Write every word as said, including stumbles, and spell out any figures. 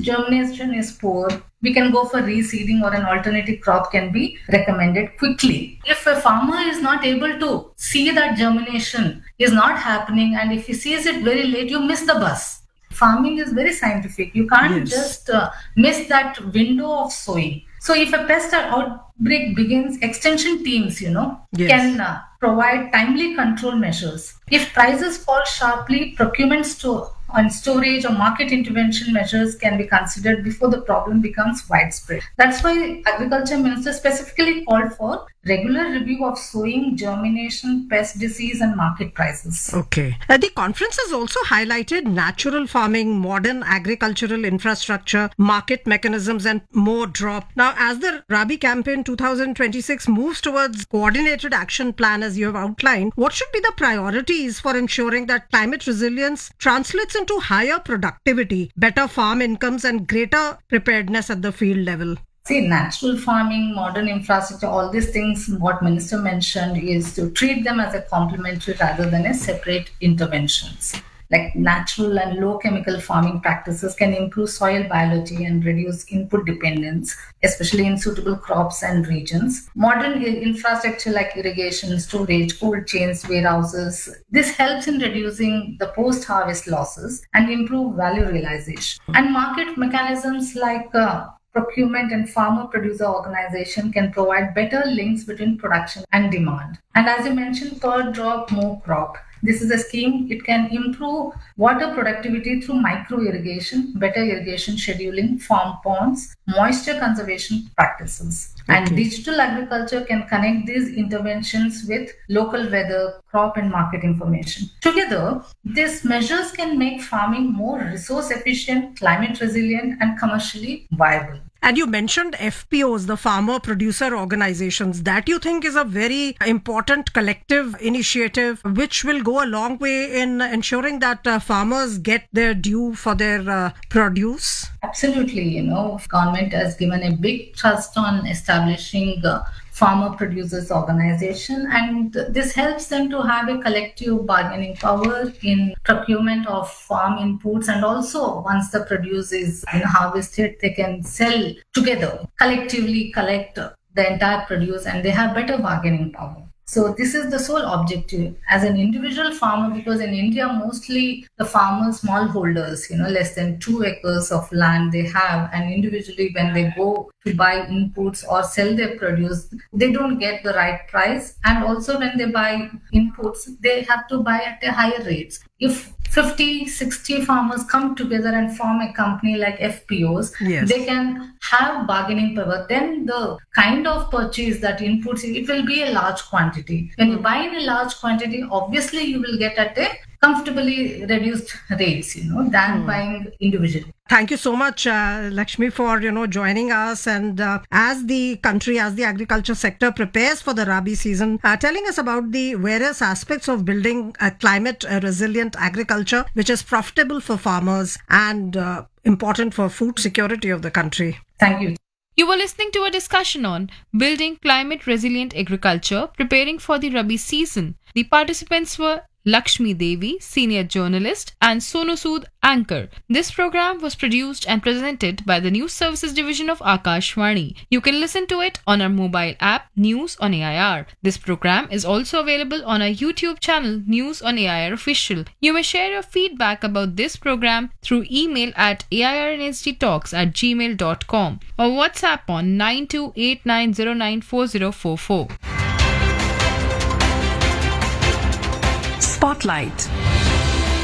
germination is poor, we can go for reseeding or an alternative crop can be recommended quickly. If a farmer is not able to see that germination is not happening, and if he sees it very late, you miss the bus. Farming is very scientific. You can't Yes. just uh, miss that window of sowing. So if a pest outbreak begins, extension teams, you know, Yes. can uh, provide timely control measures. If prices fall sharply, procurement store on storage or market intervention measures can be considered before the problem becomes widespread. That's why Agriculture Minister specifically called for regular review of sowing, germination, pest disease, and market prices. Okay. Uh, the conference has also highlighted natural farming, modern agricultural infrastructure, market mechanisms, and more drop. Now, as the Rabi campaign twenty twenty-six moves towards coordinated action plan, as you have outlined, what should be the priorities for ensuring that climate resilience translates into higher productivity, better farm incomes, and greater preparedness at the field level? See, natural farming, modern infrastructure, all these things, what Minister mentioned is to treat them as a complementary rather than as separate interventions. Like natural and low chemical farming practices can improve soil biology and reduce input dependence, especially in suitable crops and regions. Modern infrastructure like irrigation, storage, cold chains, warehouses, this helps in reducing the post-harvest losses and improve value realization. And market mechanisms like uh, procurement and farmer producer organization can provide better links between production and demand. And as you mentioned, per drop, more crop. This is a scheme. It can improve water productivity through micro irrigation, better irrigation scheduling, farm ponds, moisture conservation practices. Okay. And digital agriculture can connect these interventions with local weather, crop, and market information. Together, these measures can make farming more resource efficient, climate resilient, and commercially viable. And you mentioned F P Os, the farmer producer organizations. That you think is a very important collective initiative which will go a long way in ensuring that uh, farmers get their due for their uh, produce? Absolutely. You know, government has given a big trust on establishing uh, farmer producers organization, and this helps them to have a collective bargaining power in procurement of farm inputs, and also once the produce is you know, harvested, they can sell together, collectively collect the entire produce, and they have better bargaining power. So this is the sole objective as an individual farmer, because in India, mostly the farmers, smallholders, you know, less than two acres of land they have, and individually when they go to buy inputs or sell their produce, they don't get the right price. And also when they buy inputs, they have to buy at a higher rates. If fifty, sixty farmers come together and form a company like F P Os, Yes. they can have bargaining power. Then the kind of purchase that inputs, it will be a large quantity. When you buy in a large quantity, obviously you will get at a comfortably reduced rates, you know, than Hmm. buying individually. Thank you so much, uh, Lakshmi, for you know joining us. And uh, as the country, as the agriculture sector prepares for the Rabi season, uh, telling us about the various aspects of building a climate uh, resilient agriculture, which is profitable for farmers and uh, important for food security of the country. Thank you. You were listening to a discussion on building climate resilient agriculture, preparing for the Rabi season. The participants were Lakshmi Devi, senior journalist, and Sonu Sood, anchor. This program was produced and presented by the News Services Division of Akashvani. You can listen to it on our mobile app, News on A I R. This program is also available on our YouTube channel, News on A I R Official. You may share your feedback about this program through email at airnsdtalks at gmail dot com or WhatsApp on nine two eight nine zero nine four zero four four. Spotlight.